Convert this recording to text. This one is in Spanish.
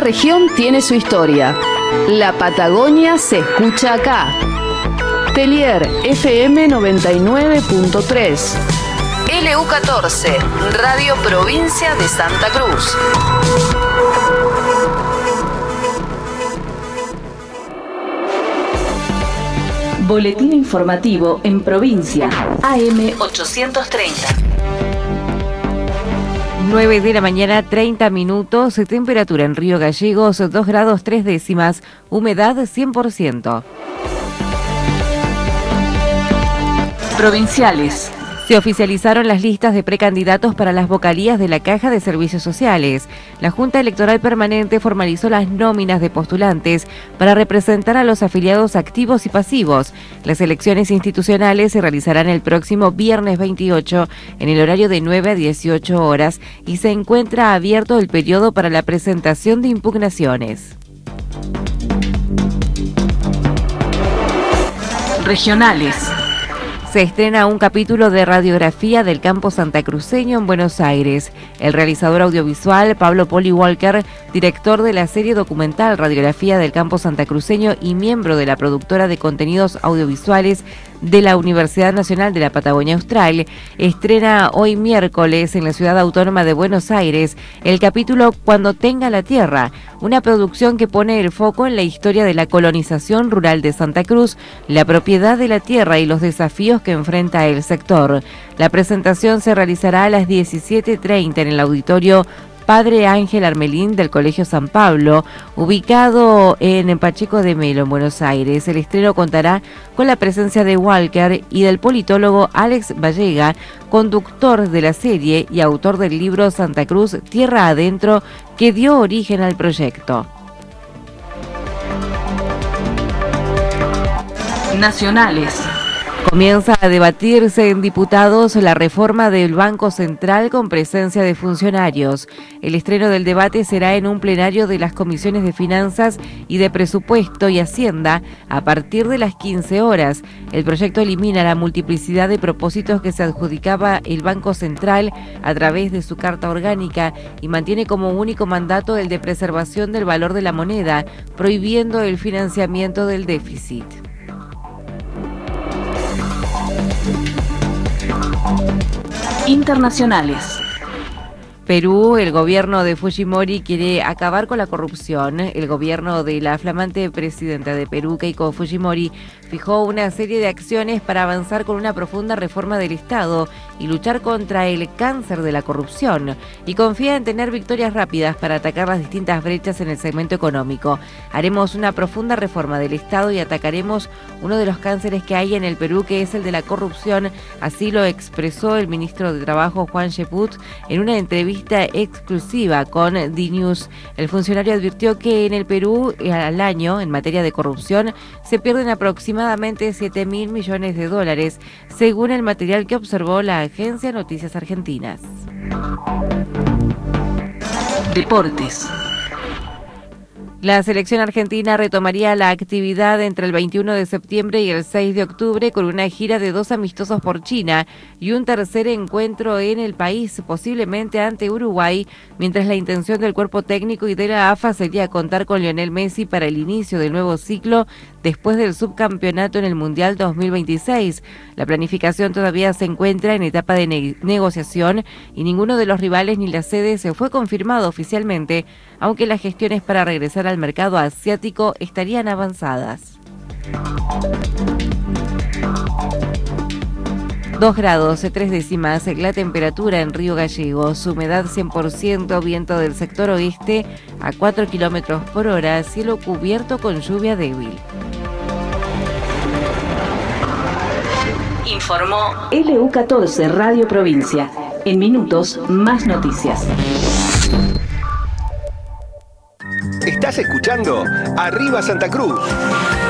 Cada región tiene su historia. La Patagonia se escucha acá. Telier FM 99.3. LU14, Radio Provincia de Santa Cruz. Boletín informativo en provincia. AM 830. 9 de la mañana, 30 minutos, temperatura en Río Gallegos, 2 grados 3 décimas, humedad 100%. Provinciales. Se oficializaron las listas de precandidatos para las vocalías de la Caja de Servicios Sociales. La Junta Electoral Permanente formalizó las nóminas de postulantes para representar a los afiliados activos y pasivos. Las elecciones institucionales se realizarán el próximo viernes 28 en el horario de 9 a 18 horas y se encuentra abierto el periodo para la presentación de impugnaciones. Regionales. Se estrena un capítulo de radiografía del campo santacruceño en Buenos Aires. El realizador audiovisual Pablo Poli Walker, director de la serie documental Radiografía del campo santacruceño y miembro de la productora de contenidos audiovisuales de la Universidad Nacional de la Patagonia Austral, estrena hoy miércoles en la ciudad autónoma de Buenos Aires el capítulo Cuando tenga la tierra, una producción que pone el foco en la historia de la colonización rural de Santa Cruz, la propiedad de la tierra y los desafíos que enfrenta el sector. La presentación se realizará a las 17:30 en el auditorio Padre Ángel Armelín del Colegio San Pablo, ubicado en Pacheco de Melo, en Buenos Aires. El estreno contará con la presencia de Walker y del politólogo Alex Vallega, conductor de la serie y autor del libro Santa Cruz, Tierra Adentro, que dio origen al proyecto. Nacionales. Comienza a debatirse en diputados la reforma del Banco Central con presencia de funcionarios. El estreno del debate será en un plenario de las comisiones de Finanzas y de Presupuesto y Hacienda a partir de las 15 horas. El proyecto elimina la multiplicidad de propósitos que se adjudicaba el Banco Central a través de su Carta Orgánica y mantiene como único mandato el de preservación del valor de la moneda, prohibiendo el financiamiento del déficit. Internacionales. Perú, el gobierno de Fujimori quiere acabar con la corrupción. El gobierno de la flamante presidenta de Perú, Keiko Fujimori, fijó una serie de acciones para avanzar con una profunda reforma del Estado y luchar contra el cáncer de la corrupción, y confía en tener victorias rápidas para atacar las distintas brechas en el segmento económico. Haremos una profunda reforma del Estado y atacaremos uno de los cánceres que hay en el Perú, que es el de la corrupción. Así lo expresó el ministro de Trabajo, Juan Cheput, en una entrevista exclusiva con D-News. El funcionario advirtió que en el Perú al año, en materia de corrupción, se pierden aproximadamente 7.000 millones de dólares, según el material que observó la agencia Noticias Argentinas. Deportes. La selección argentina retomaría la actividad entre el 21 de septiembre y el 6 de octubre con una gira de 2 amistosos por China y un tercer encuentro en el país, posiblemente ante Uruguay, mientras la intención del cuerpo técnico y de la AFA sería contar con Lionel Messi para el inicio del nuevo ciclo después del subcampeonato en el Mundial 2026. La planificación todavía se encuentra en etapa de negociación y ninguno de los rivales ni la sede se fue confirmado oficialmente, aunque las gestiones para regresar al mercado asiático estarían avanzadas. 2 grados 3 décimas la temperatura en Río Gallegos, humedad 100%, viento del sector oeste a 4 kilómetros por hora, cielo cubierto con lluvia débil. Informó LU14 Radio Provincia. En minutos, más noticias. Estás escuchando Arriba Santa Cruz.